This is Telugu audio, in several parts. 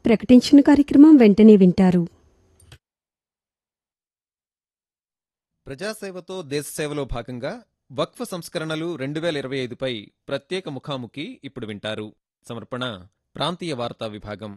ప్రకటించిన కార్యక్రమం వెంటనే వింటారు. ప్రజాసేవతో దేశసేవలో భాగంగా వక్ఫ్ సంస్కరణలు 2025పై ప్రత్యేక ముఖాముఖి ఇప్పుడు వింటారు. సమర్పణ ప్రాంతీయ వార్తా విభాగం.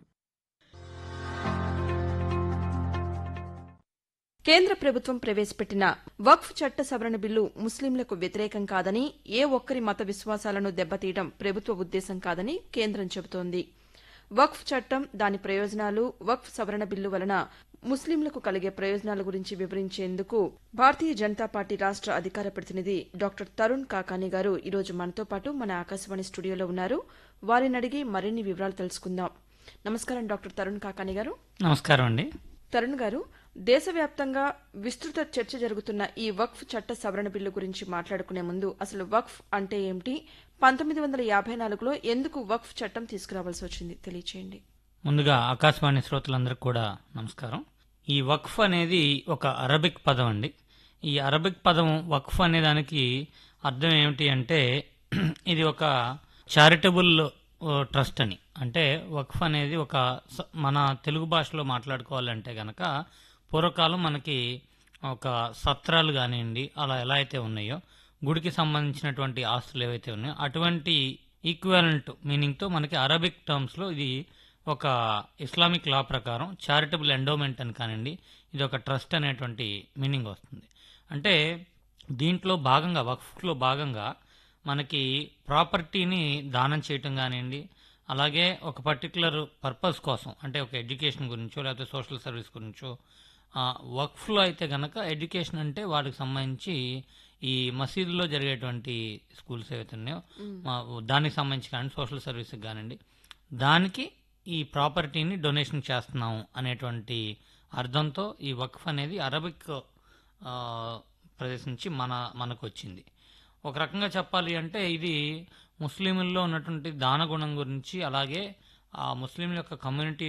కేంద్ర ప్రభుత్వం ప్రవేశపెట్టిన వక్ఫ్ చట్ట సవరణ బిల్లు ముస్లింలకు వ్యతిరేకం కాదని, ఏ ఒక్కరి మత విశ్వాసాలను దెబ్బతీయడం ప్రభుత్వ ఉద్దేశం కాదని కేంద్రం చెబుతోంది. వక్ఫ్ చట్టం, దాని ప్రయోజనాలు, వక్ఫ్ సవరణ బిల్లు వలన ముస్లింలకు కలిగే ప్రయోజనాల గురించి వివరించేందుకు భారతీయ జనతా పార్టీ రాష్ట్ర అధికార ప్రతినిధి డాక్టర్ తరుణ్ కాకాని గారు ఈరోజు మనతో పాటు మన ఆకాశవాణి స్టూడియోలో ఉన్నారు. వారిని అడిగి మరిన్ని వివరాలు తెలుసుకుందాం. నమస్కారం డాక్టర్ తరుణ్ కాకాని గారు. నమస్కారం అండి. తరుణ్ గారు, దేశవ్యాప్తంగా విస్తృత చర్చ జరుగుతున్న ఈ వక్ఫ్ చట్ట సవరణ బిల్లు గురించి మాట్లాడుకునే ముందు అసలు వక్ఫ్ అంటే ఏమిటి, 1954లో ఎందుకు వక్ఫ్ చట్టం తీసుకురావాల్సి వచ్చింది తెలియచేయండి. ముందుగా ఆకాశవాణి శ్రోతలందరికీ కూడా నమస్కారం. ఈ వక్ఫ్ అనేది ఒక అరబిక్ పదం అండి. ఈ అరబిక్ పదం వక్ఫ్ అనే దానికి అర్థం ఏమిటి అంటే ఇది ఒక చారిటబుల్ ట్రస్ట్ అని. అంటే వక్ఫ్ అనేది ఒక మన తెలుగు భాషలో మాట్లాడుకోవాలంటే గనక పూర్వకాలం మనకి ఒక సత్రాలు కానివ్వండి, అలా ఎలా అయితే ఉన్నాయో గుడికి సంబంధించినటువంటి ఆస్తులు ఏవైతే ఉన్నాయో అటువంటి ఈక్వాలెంట్ మీనింగ్తో మనకి అరబిక్ టర్మ్స్లో ఇది ఒక ఇస్లామిక్ లా ప్రకారం చారిటబుల్ ఎండోమెంట్ అని కానివ్వండి, ఇది ఒక ట్రస్ట్ అనేటువంటి మీనింగ్ వస్తుంది. అంటే దీంట్లో భాగంగా వక్ఫ్లో భాగంగా మనకి ప్రాపర్టీని దానం చేయటం కానివ్వండి, అలాగే ఒక పర్టికులర్ పర్పస్ కోసం అంటే ఒక ఎడ్యుకేషన్ గురించో లేకపోతే సోషల్ సర్వీస్ గురించో, వక్ఫ్లో అయితే కనుక ఎడ్యుకేషన్ అంటే వాటికి సంబంధించి ఈ మసీదులో జరిగేటువంటి స్కూల్స్ ఏవైతే ఉన్నాయో దానికి సంబంధించి కానీ సోషల్ సర్వీస్కి కానివ్వండి, దానికి ఈ ప్రాపర్టీని డొనేషన్ చేస్తున్నాం అనేటువంటి అర్థంతో ఈ వక్ఫ్ అనేది అరబిక్ ప్రదేశం నుంచి మనకు వచ్చింది. ఒక రకంగా చెప్పాలి అంటే ఇది ముస్లింల్లో ఉన్నటువంటి దాన గుణం గురించి, అలాగే ఆ ముస్లింల యొక్క కమ్యూనిటీ